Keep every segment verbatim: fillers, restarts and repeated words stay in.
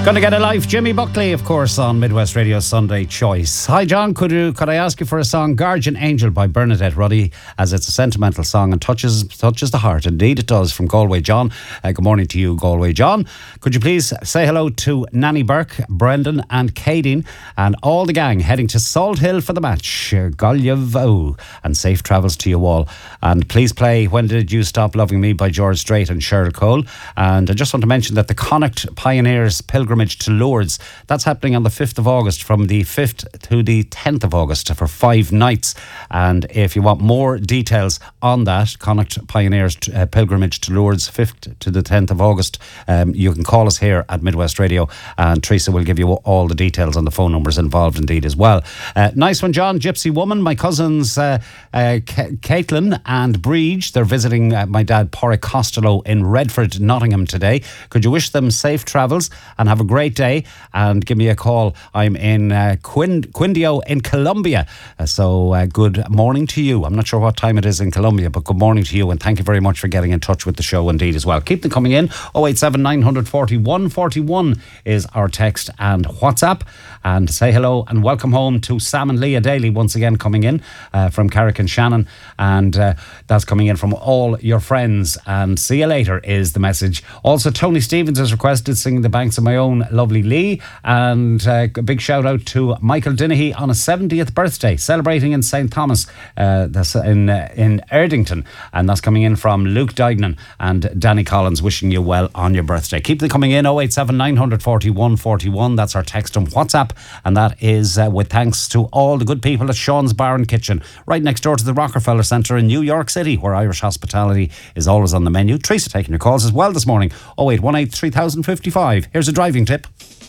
Gonna get a life, Jimmy Buckley, of course, on Midwest Radio Sunday Choice. Hi, John. Could you could I ask you for a song, Guardian Angel by Bernadette Ruddy, as it's a sentimental song and touches touches the heart. Indeed, it does. From Galway, John. Uh, good morning to you, Galway, John. Could you please say hello to Nanny Burke, Brendan, and Kadeen, and all the gang heading to Salt Hill for the match. Galliavo, and safe travels to you all. And please play When Did You Stop Loving Me by George Strait and Cheryl Cole. And I just want to mention that the Connacht Pioneers Pilgrimage to Lourdes, that's happening on the fifth of August, from the fifth to the tenth of August for five nights. And if you want more details on that, Connacht Pioneers uh, Pilgrimage to Lourdes, fifth to the tenth of August, um, you can call us here at Midwest Radio, and Teresa will give you all the details on the phone numbers involved indeed as well. Uh, nice one, John. Gypsy Woman, my cousins uh, uh, K- Caitlin and Breege, they're visiting uh, my dad Porrick Costello in Redford, Nottingham today. Could you wish them safe travels and have a great day, and give me a call. I'm in uh, Quin- Quindio in Colombia, uh, so uh, good morning to you. I'm not sure what time it is in Colombia, but good morning to you, and thank you very much for getting in touch with the show indeed as well. Keep them coming in. oh eight seven nine four one four one is our text and WhatsApp. And say hello and welcome home to Sam and Leah Daly once again, coming in uh, from Carrick and Shannon, and uh, that's coming in from all your friends. And see you later is the message. Also, Tony Stevens has requested Singing the Banks of My Own Lovely Lee, and uh, a big shout out to Michael Dinnehy on a seventieth birthday, celebrating in Saint Thomas, uh, that's in uh, in Erdington, and that's coming in from Luke Dignan and Danny Collins, wishing you well on your birthday. Keep them coming in. oh eight seven nine four one four one, that's our text and WhatsApp, and that is uh, with thanks to all the good people at Sean's Bar and Kitchen, right next door to the Rockefeller Centre in New York City, where Irish hospitality is always on the menu. Teresa taking your calls as well this morning. oh eight one eight three thousand fifty-five. Here's a driving tip.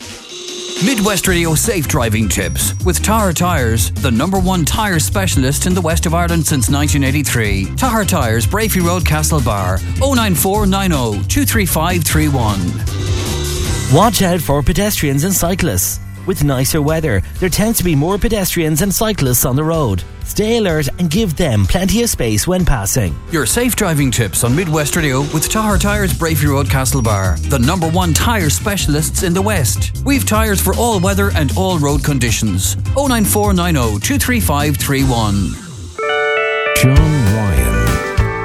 Midwest Radio Safe Driving Tips with Tahar Tyres, the number one tyre specialist in the west of Ireland since nineteen eighty-three. Tahar Tyres, Brafey Road, Castlebar. oh nine four nine oh two three five three one. Watch out for pedestrians and cyclists. With nicer weather, there tends to be more pedestrians and cyclists on the road. Stay alert and give them plenty of space when passing. Your safe driving tips on Midwest Radio with Tahar Tyres, Brafey Road, Castlebar, the number one tyre specialists in the West. We've tyres for all weather and all road conditions. oh nine four nine oh two three five three one.